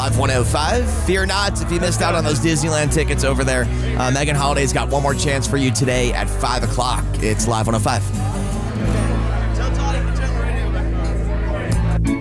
Live 105. Fear not if you missed out on those Disneyland tickets over there. Megan Holiday's got one more chance for you today at 5 o'clock. It's Live 105.